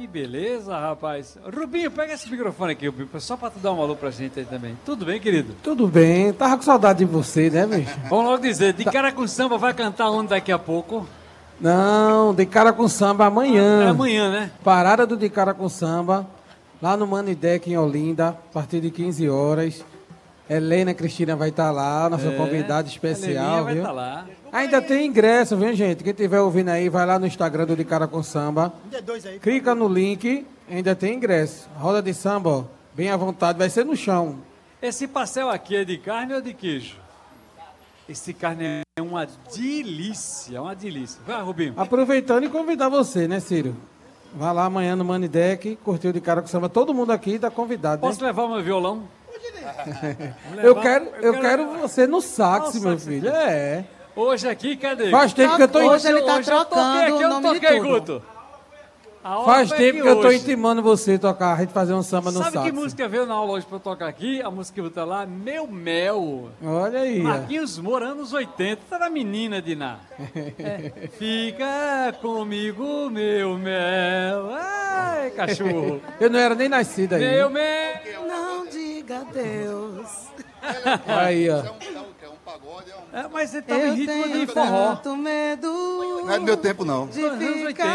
Que beleza, rapaz. Rubinho, pega esse microfone aqui, Rubinho, só pra tu dar um alô pra gente aí também. Tudo bem, querido? Tudo bem, tava com saudade de você, né, bicho? Vamos logo dizer, de cara com samba vai cantar onde daqui a pouco? Não, de cara com samba amanhã. É amanhã, né? Parada do De Cara com Samba, lá no Manidec, em Olinda, a partir de 15 horas. Helena Cristina vai estar lá, nossa convidada especial, vai viu? estar lá. Ainda tem ingresso, viu, gente? Quem estiver ouvindo aí, vai lá no Instagram do De Cara com Samba. Clica no link, ainda tem ingresso. Roda de samba, ó, bem à vontade, vai ser no chão. Esse pastel aqui é de carne ou de queijo? Esse carne é uma delícia, uma delícia. Vai, Rubinho. Aproveitando e convidar você, né, Círio? Vai lá amanhã no Manidec, curtiu De Cara com Samba. Todo mundo aqui está convidado, né? Posso levar o meu violão? Eu quero você no sax, meu filho. É. Hoje aqui, cadê? Faz tempo que eu tô Hoje ele tá Hoje eu toquei trocando aqui, o nome de tudo. Guto. A hora Faz foi tempo aqui que eu tô hoje. intimando você a tocar, a gente fazer um samba no Sabe sax. que música veio na aula hoje pra eu tocar aqui? A música que tá lá, Meu Mel. Olha aí. ó. Marquinhos Moura, anos 80. Era menina, Diná. Fica comigo, meu mel. Ai, cachorro. Eu não era nem nascido aí. Meu mel. Não diga Deus. Aí, ó. É um pagode, Mas você tava em Eu ritmo tenho de forró. tanto medo Não é do meu tempo, não. de Anos ficar